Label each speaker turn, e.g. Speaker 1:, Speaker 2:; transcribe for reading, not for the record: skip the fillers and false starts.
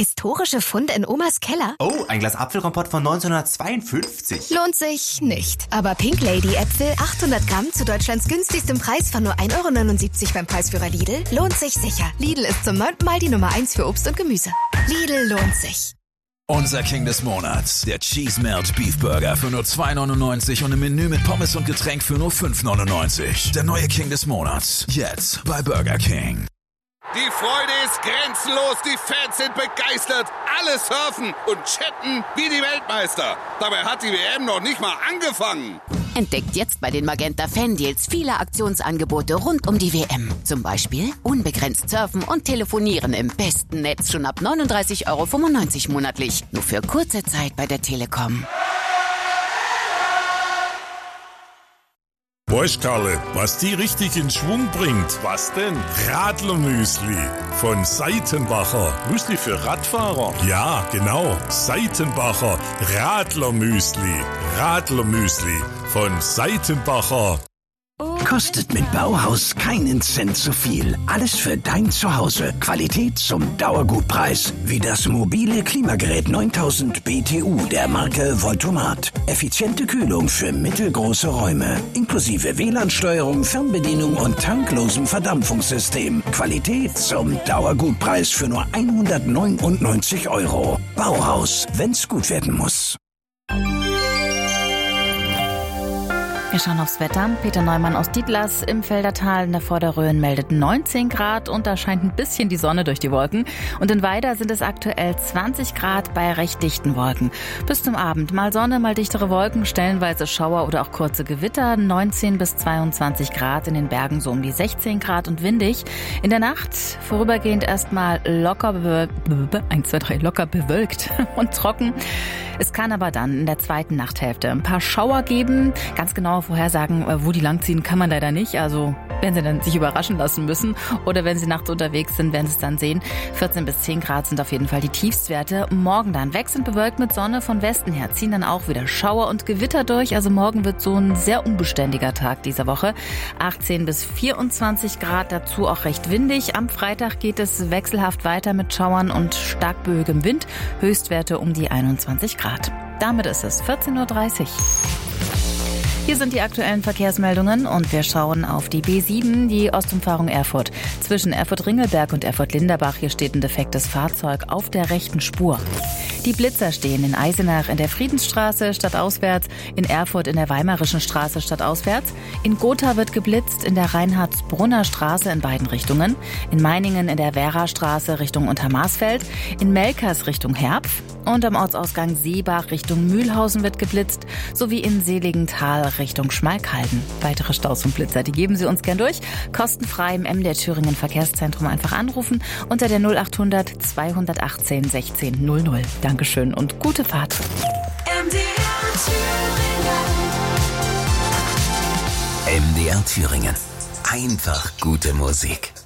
Speaker 1: Historische Funde in Omas Keller?
Speaker 2: Oh, ein Glas Apfelkompott von 1952.
Speaker 1: Lohnt sich nicht. Aber Pink Lady Äpfel, 800 Gramm zu Deutschlands günstigstem Preis von nur 1,79 € beim Preisführer Lidl, lohnt sich sicher. Lidl ist zum 9. Mal die Nummer 1 für Obst und Gemüse. Lidl lohnt sich.
Speaker 3: Unser King des Monats, der Cheese Melt Beef Burger für nur 2,99 € und im Menü mit Pommes und Getränk für nur 5,99 €. Der neue King des Monats, jetzt bei Burger King.
Speaker 4: Die Freude ist grenzenlos, die Fans sind begeistert, alle surfen und chatten wie die Weltmeister. Dabei hat die WM noch nicht mal angefangen.
Speaker 5: Entdeckt jetzt bei den Magenta Fan-Deals viele Aktionsangebote rund um die WM. Zum Beispiel unbegrenzt surfen und telefonieren im besten Netz schon ab 39,95 € monatlich. Nur für kurze Zeit bei der Telekom.
Speaker 6: Weißt Karle, was die richtig in Schwung bringt? Was denn? Radlermüsli von Seitenbacher. Müsli für Radfahrer? Ja, genau. Seitenbacher Radlermüsli. Radlermüsli von Seitenbacher.
Speaker 7: Kostet mit Bauhaus keinen Cent zu viel. Alles für dein Zuhause. Qualität zum Dauergutpreis. Wie das mobile Klimagerät 9000 BTU der Marke Voltomat. Effiziente Kühlung für mittelgroße Räume. Inklusive WLAN-Steuerung, Fernbedienung und tanklosem Verdampfungssystem. Qualität zum Dauergutpreis für nur 199 €. Bauhaus, wenn's gut werden muss.
Speaker 8: Wir schauen aufs Wetter. Peter Neumann aus Dietlas im Feldertal in der Vorderrhön meldet 19 Grad und da scheint ein bisschen die Sonne durch die Wolken. Und in Weida sind es aktuell 20 Grad bei recht dichten Wolken. Bis zum Abend mal Sonne, mal dichtere Wolken, stellenweise Schauer oder auch kurze Gewitter. 19 bis 22 Grad, in den Bergen so um die 16 Grad und windig. In der Nacht vorübergehend erstmal locker bewölkt und trocken. Es kann aber dann in der zweiten Nachthälfte ein paar Schauer geben. Ganz genau vorhersagen, wo die langziehen, kann man leider nicht. Also wenn Sie dann sich überraschen lassen müssen oder wenn Sie nachts unterwegs sind, werden Sie es dann sehen. 14 bis 10 Grad sind auf jeden Fall die Tiefstwerte. Morgen dann wechselnd bewölkt mit Sonne von Westen her. Ziehen dann auch wieder Schauer und Gewitter durch. Also morgen wird so ein sehr unbeständiger Tag dieser Woche. 18 bis 24 Grad, dazu auch recht windig. Am Freitag geht es wechselhaft weiter mit Schauern und stark böigem Wind. Höchstwerte um die 21 Grad. Damit ist es 14:30 Uhr. Hier sind die aktuellen Verkehrsmeldungen und wir schauen auf die B7, die Ostumfahrung Erfurt. Zwischen Erfurt-Ringelberg und Erfurt-Linderbach, hier steht ein defektes Fahrzeug auf der rechten Spur. Die Blitzer stehen in Eisenach in der Friedensstraße stadtauswärts, in Erfurt in der Weimarischen Straße stadtauswärts, in Gotha wird geblitzt in der Reinhardsbrunner Straße in beiden Richtungen, in Meiningen in der Werrastraße Richtung Untermaßfeld, in Melkers Richtung Herpf und am Ortsausgang Seebach Richtung Mühlhausen wird geblitzt, sowie in Seligenthal Richtung Schmalkalden. Weitere Staus und Blitzer, die geben Sie uns gern durch. Kostenfrei im MDR Thüringen Verkehrszentrum einfach anrufen unter der 0800 218 16 00. Dankeschön und gute Fahrt.
Speaker 9: MDR Thüringen. Einfach gute Musik.